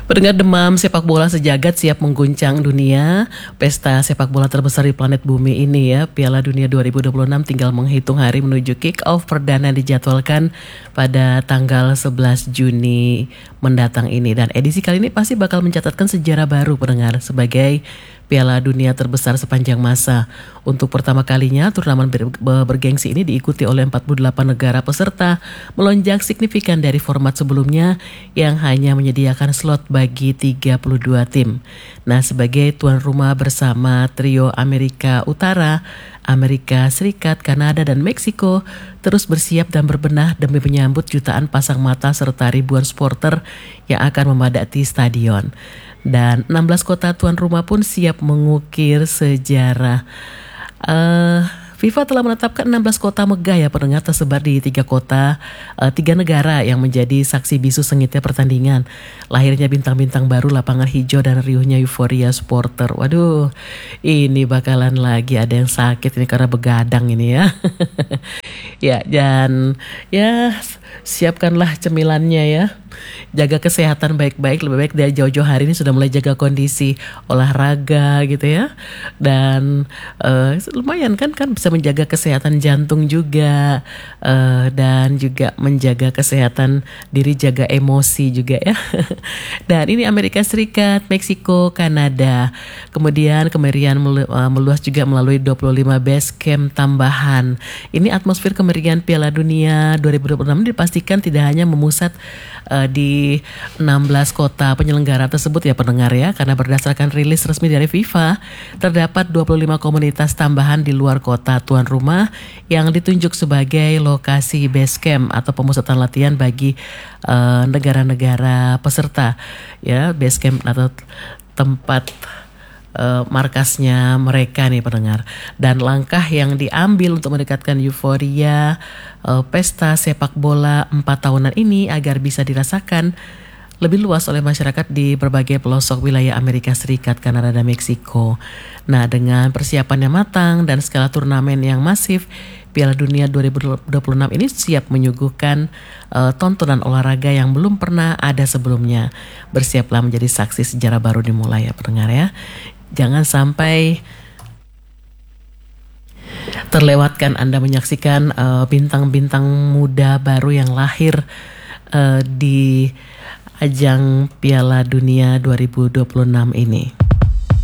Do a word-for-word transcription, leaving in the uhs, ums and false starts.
Pendengar, demam sepak bola sejagat siap mengguncang dunia. Pesta sepak bola terbesar di planet bumi ini ya, Piala Dunia dua ribu dua puluh enam tinggal menghitung hari menuju kick off perdana dijadwalkan pada tanggal sebelas Juni mendatang ini. Dan edisi kali ini pasti bakal mencatatkan sejarah baru, pendengar, sebagai Piala Dunia terbesar sepanjang masa. Untuk pertama kalinya, turnamen ber- bergengsi ini diikuti oleh empat puluh delapan negara peserta, melonjak signifikan dari format sebelumnya yang hanya menyediakan slot bagi tiga puluh dua tim. Nah, sebagai tuan rumah bersama trio Amerika Utara, Amerika Serikat, Kanada, dan Meksiko terus bersiap dan berbenah demi menyambut jutaan pasang mata serta ribuan supporter yang akan memadati stadion. Dan enam belas kota tuan rumah pun siap mengukir sejarah. Uh, FIFA telah menetapkan enam belas kota megah ya, pendengar, tersebar di tiga kota, uh, tiga negara yang menjadi saksi bisu sengitnya pertandingan. Lahirnya bintang-bintang baru, lapangan hijau, dan riuhnya euforia supporter. Waduh, ini bakalan lagi ada yang sakit ini karena begadang ini ya. Ya, dan ya siapkanlah cemilannya ya. Jaga kesehatan baik-baik, lebih baik dari jauh-jauh hari ini sudah mulai jaga kondisi olahraga gitu ya. Dan uh, lumayan kan kan bisa menjaga kesehatan jantung juga, uh, dan juga menjaga kesehatan diri, jaga emosi juga ya. Dan ini Amerika Serikat, Meksiko, Kanada. Kemudian kemeriahan melu- uh, meluas juga melalui dua puluh lima base camp tambahan. Ini atmosfer kemeriahan Piala Dunia dua ribu dua puluh enam dipastikan tidak hanya memusat uh, di enam belas kota penyelenggara tersebut ya, pendengar ya, karena berdasarkan rilis resmi dari FIFA terdapat dua puluh lima komunitas tambahan di luar kota tuan rumah yang ditunjuk sebagai lokasi base camp atau pemusatan latihan bagi uh, negara-negara peserta ya, base camp atau tempat Uh, markasnya mereka nih, pendengar. Dan langkah yang diambil untuk mendekatkan euforia uh, pesta sepak bola empat tahunan ini agar bisa dirasakan lebih luas oleh masyarakat di berbagai pelosok wilayah Amerika Serikat, Kanada, dan Meksiko. Nah, dengan persiapan yang matang dan skala turnamen yang masif, Piala Dunia dua ribu dua puluh enam ini siap menyuguhkan uh, tontonan olahraga yang belum pernah ada sebelumnya. Bersiaplah menjadi saksi sejarah baru dimulai ya, pendengar ya. Jangan sampai terlewatkan Anda menyaksikan uh, bintang-bintang muda baru yang lahir uh, di ajang Piala Dunia dua ribu dua puluh enam ini.